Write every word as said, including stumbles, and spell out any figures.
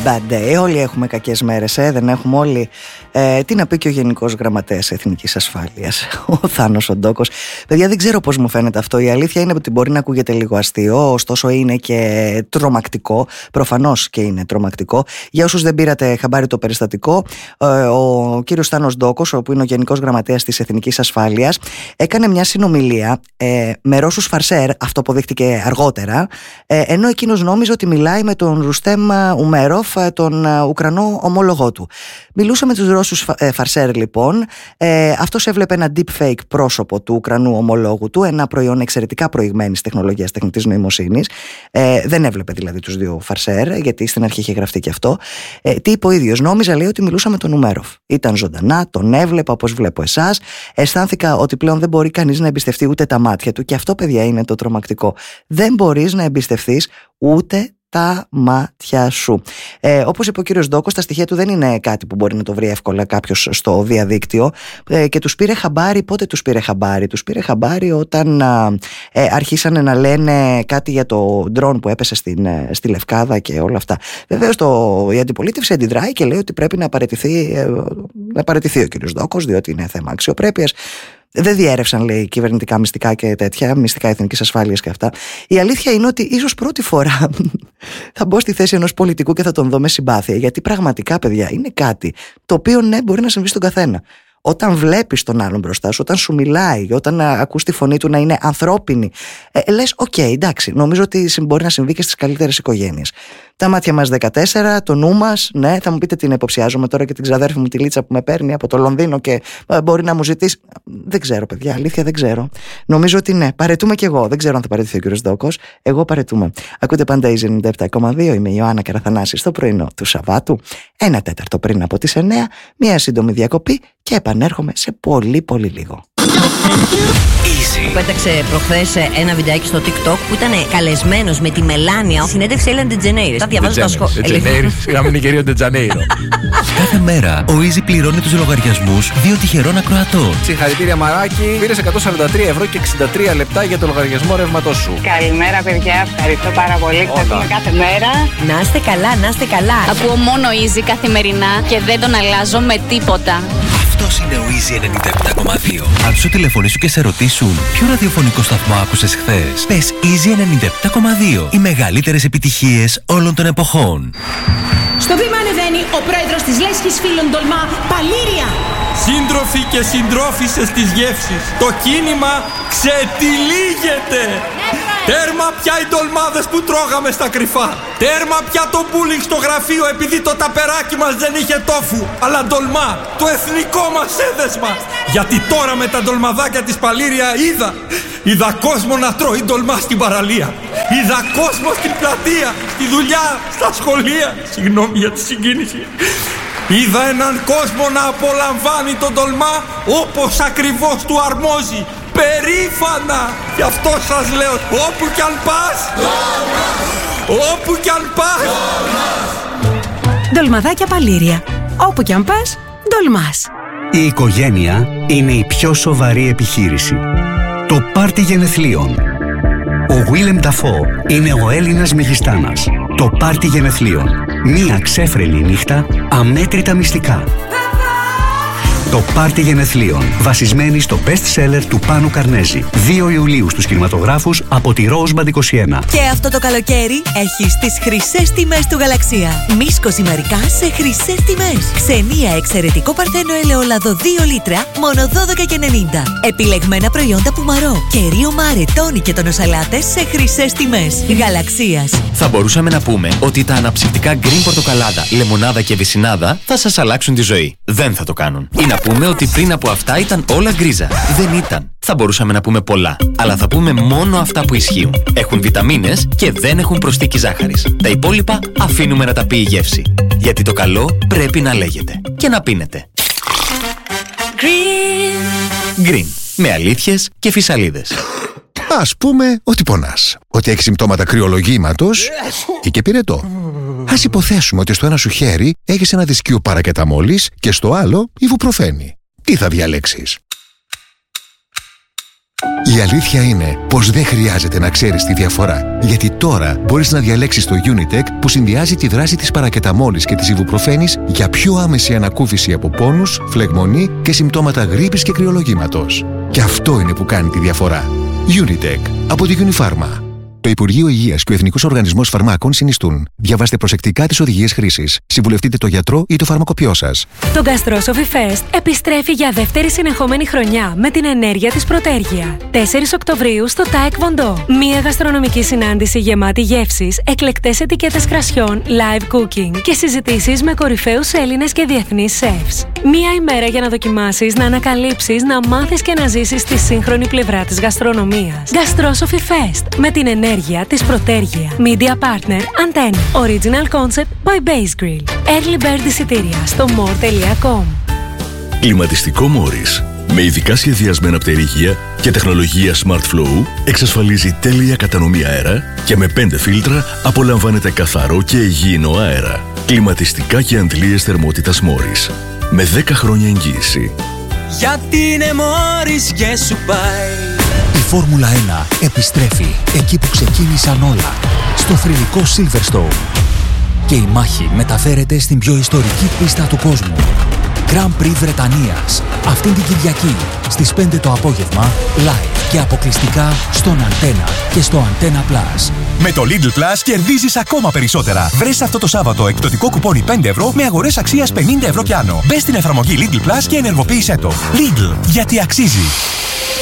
bad day. Όλοι έχουμε κακές μέρες, ε? Δεν έχουμε όλοι. Ε, τι να πει και ο Γενικός Γραμματέας Εθνικής Ασφάλειας, ο Θάνος ο Ντόκος. Παιδιά, δεν ξέρω πώς μου φαίνεται αυτό. Η αλήθεια είναι ότι μπορεί να ακούγεται λίγο αστείο, ωστόσο είναι και τρομακτικό. Προφανώς και είναι τρομακτικό. Για όσους δεν πήρατε χαμπάρι το περιστατικό, ε, ο κύριος Θάνος Ντόκος, που είναι ο Γενικός Γραμματέας της Εθνικής Ασφάλειας, έκανε μια συνομιλία ε, με Ρώσους φαρσέρ, αυτό αποδείχτηκε αργότερα, ε, ενώ εκείνος νόμιζε ότι μιλάει με τον Ρουστέμ Ουμένοφ, τον Ουκρανό ομόλογό του. Μιλούσε με τους Ρώσους φαρσέρ λοιπόν. Ε, αυτός έβλεπε ένα deepfake πρόσωπο του Ουκρανού ομολόγου του, ένα προϊόν εξαιρετικά προηγμένης τεχνολογίας τεχνητής νοημοσύνης. Ε, δεν έβλεπε δηλαδή τους δύο φαρσέρ, γιατί στην αρχή είχε γραφτεί και αυτό. Ε, τι είπε ο ίδιος? Νόμιζα, λέει, ότι μιλούσα με τον Ουμένοφ. Ήταν ζωντανά, τον έβλεπα όπως βλέπω εσάς. Αισθάνθηκα ότι πλέον δεν μπορεί κανείς να εμπιστευτεί ούτε τα μάτια του. Και αυτό, παιδιά, είναι το τρομακτικό. Δεν μπορείς να εμπιστευτείς ούτε τα μάτια σου. Ε, όπως είπε ο κύριος Ντόκος, τα στοιχεία του δεν είναι κάτι που μπορεί να το βρει εύκολα κάποιος στο διαδίκτυο, ε, και τους πήρε χαμπάρι. Πότε τους πήρε χαμπάρι? Τους πήρε χαμπάρι όταν ε, αρχίσανε να λένε κάτι για το ντρόν που έπεσε στην, στη Λευκάδα και όλα αυτά. Βεβαίως το, η αντιπολίτευση αντιδράει και λέει ότι πρέπει να παραιτηθεί, ε, να παραιτηθεί ο κύριος Ντόκος, διότι είναι θέμα αξιοπρέπειας. Δεν διέρευσαν, λέει, κυβερνητικά μυστικά και τέτοια, μυστικά εθνικής ασφάλειας και αυτά. Η αλήθεια είναι ότι ίσως πρώτη φορά θα μπω στη θέση ενός πολιτικού και θα τον δω με συμπάθεια. Γιατί πραγματικά, παιδιά, είναι κάτι το οποίο, ναι, μπορεί να συμβεί στον καθένα. Όταν βλέπεις τον άλλον μπροστά σου, όταν σου μιλάει, όταν ακούς τη φωνή του να είναι ανθρώπινη, ε, λες, οκ, okay, εντάξει, νομίζω ότι μπορεί να συμβεί και στις καλύτερες οικογένειες. Τα μάτια μας δεκατέσσερα, το νου μας, ναι, θα μου πείτε την υποψιάζομαι τώρα και την ξαδέρφη μου τη Λίτσα που με παίρνει από το Λονδίνο και ε, μπορεί να μου ζητήσει. Δεν ξέρω, παιδιά, αλήθεια δεν ξέρω. Νομίζω ότι ναι, παρετούμε κι εγώ. Δεν ξέρω αν θα παρετηθεί ο κύριος Ντόκος. Εγώ παρετούμε. Ακούτε πάντα η ενενήντα επτά κόμμα δύο. Είμαι η Ιωάννα Καραθανάση στο πρωινό του Σαββάτου. Ένα τέταρτο πριν από τις εννιά. Μία σύντομη διακοπή και επανέρχομαι σε πολύ πολύ λίγο. Πέταξε προχθές ένα βιντεάκι στο TikTok που ήταν καλεσμένος με τη Μελάνια. Συνέντευξη Έλεν Ντετζενέιρε. Τα διαβάζω τα σχόλια. Ντετζενέιρε, σιγά μην είναι κυρίω Ντετζανέιρο. Κάθε μέρα ο Easy πληρώνει τους λογαριασμούς δύο τυχερών ακροατών. Συγχαρητήρια, Μαράκι. Πήρες εκατόν σαράντα τρία ευρώ και εξήντα τρία λεπτά για το λογαριασμό ρεύματός σου. Καλημέρα, παιδιά. Ευχαριστώ πάρα πολύ. Ξαφνικά κάθε μέρα. Να είστε καλά, να είστε καλά. Ακούω μόνο Easy καθημερινά και δεν τον αλλάζω με τίποτα. Αυτός είναι ο Easy ενενήντα επτά κόμμα δύο. Αν σου τηλεφωνήσουν και σε ρωτήσουν ποιο ραδιοφωνικό σταθμό άκουσες χθες, πες Easy ενενήντα επτά κόμμα δύο. Οι μεγαλύτερες επιτυχίες όλων των εποχών. Στο βήμα ανεβαίνει ο πρόεδρος της Λέσχης Φίλων Τολμά, Παλήρια. Σύντροφοι και συντρόφισσες της γεύσης, το κίνημα ξετυλίγεται. Τέρμα πια οι ντολμάδες που τρώγαμε στα κρυφά. Τέρμα πια το μπούλινγκ στο γραφείο επειδή το ταπεράκι μας δεν είχε τόφου, αλλά ντολμά, το εθνικό μας έδεσμα. Γιατί τώρα με τα ντολμαδάκια της Παλήρια είδα Είδα κόσμο να τρώει ντολμά στην παραλία. Είδα κόσμο στην πλατεία, στη δουλειά, στα σχολεία. Συγγνώμη για τη συγκίνηση. Είδα έναν κόσμο να απολαμβάνει τον ντολμά όπως ακριβώς του αρμόζει. Περήφανα! Γι' αυτό σας λέω, όπου κι αν πας, ντολμάς! Όπου κι αν πας, ντολμάς! Ντολμαδάκια Παλήρια. Όπου κι αν πας, ντολμάς. Η οικογένεια είναι η πιο σοβαρή επιχείρηση. Το πάρτι γενεθλίων. Ο Willem Dafoe είναι ο Έλληνας μεγιστάνας. Το πάρτι γενεθλίων. Μία ξέφρενη νύχτα, αμέτρητα μυστικά. Το πάρτι γενεθλίων, βασισμένη στο best seller του Πάνου Καρνέζη. δύο Ιουλίου στους κινηματογράφους από τη Rosebank είκοσι ένα. Και αυτό το καλοκαίρι έχεις τις χρυσές τιμές του Γαλαξία. Μίσκο ζυμαρικά σε χρυσές τιμές. Ξενία εξαιρετικό παρθένο ελαιόλαδο δύο λίτρα, μόνο δώδεκα και ενενήντα. Επιλεγμένα προϊόντα Πουμαρό, κερίο Μάρε, τόνι και τονοσαλάτες σε χρυσές τιμές. Γαλαξίας. Θα μπορούσαμε να πούμε ότι τα αναψυκτικά γκριν πορτοκαλάδα, λεμονάδα και βυσσινάδα θα σας αλλάξουν τη ζωή. Δεν θα το κάνουν. Ή να πούμε ότι πριν από αυτά ήταν όλα γκρίζα. Δεν ήταν. Θα μπορούσαμε να πούμε πολλά. Αλλά θα πούμε μόνο αυτά που ισχύουν. Έχουν βιταμίνες και δεν έχουν προσθήκη ζάχαρης. Τα υπόλοιπα αφήνουμε να τα πει η γεύση. Γιατί το καλό πρέπει να λέγεται. Και να πίνετε. Green. Green. Με αλήθειες και φυσαλίδες. Ας πούμε ότι πονάς, ότι έχεις συμπτώματα κρυολογήματος ή και πυρετό. Ας υποθέσουμε ότι στο ένα σου χέρι έχεις ένα δισκείο παρακεταμόλης και στο άλλο ιβουπροφένη. Τι θα διαλέξεις? Η αλήθεια είναι πως δεν χρειάζεται να ξέρεις τη διαφορά. Γιατί τώρα μπορείς να διαλέξεις το Unitec που συνδυάζει τη δράση της παρακεταμόλης και της ιβουπροφένης για πιο άμεση ανακούφιση από πόνους, φλεγμονή και συμπτώματα γρίπης και κρυολογήματος. Και αυτό είναι που κάνει τη διαφορά. Unitec από τη Unifarma. Το Υπουργείο Υγείας και ο Εθνικός Οργανισμός Φαρμάκων συνιστούν. Διαβάστε προσεκτικά τις οδηγίες χρήσης. Συμβουλευτείτε το γιατρό ή το φαρμακοποιό σας. Το Gastrosophy Fest επιστρέφει για δεύτερη συνεχόμενη χρονιά με την ενέργεια της Πρωτέργεια. τέσσερις Οκτωβρίου στο ΤΑΕΚ Βοντό. Μία γαστρονομική συνάντηση γεμάτη γεύσεις, εκλεκτές ετικέτες κρασιών, live cooking και συζητήσεις με κορυφαίους Έλληνες και διεθνείς σεφς. Μία ημέρα για να δοκιμάσεις, να ανακαλύψεις, να μάθεις και να ζήσεις τη σύγχρονη πλευρά της γαστρονομίας. Gastrosophy Fest με την ενέργεια της Πρωτέργεια. Media Partner Antenna. Original Concept by Base Grill. Early Bird εισιτήρια στο more τελεία com. Κλιματιστικό Morris. Με ειδικά σχεδιασμένα πτερίγια και τεχνολογία Smart Flow εξασφαλίζει τέλεια κατανομή αέρα και με πέντε φίλτρα απολαμβάνετε καθαρό και υγιεινό αέρα. Κλιματιστικά και αντλίες θερμότητας Morris. Με δέκα χρόνια εγγύηση. Γιατί είναι Morris και σου πάει. Η Φόρμουλα ένα επιστρέφει εκεί που ξεκίνησαν όλα, στο θρυλικό Silverstone. Και η μάχη μεταφέρεται στην πιο ιστορική πίστα του κόσμου. Grand Prix Βρετανίας, αυτήν την Κυριακή, στις πέντε το απόγευμα, live και αποκλειστικά στον Antenna και στο Antenna Plus. Με το Lidl Plus κερδίζεις ακόμα περισσότερα. Βρες αυτό το Σάββατο εκπτωτικό κουπόνι πέντε ευρώ με αγορές αξίας πενήντα ευρώ κι άνω. Μπες στην εφαρμογή Lidl Plus και ενεργοποίησέ το. Lidl, γιατί αξίζει.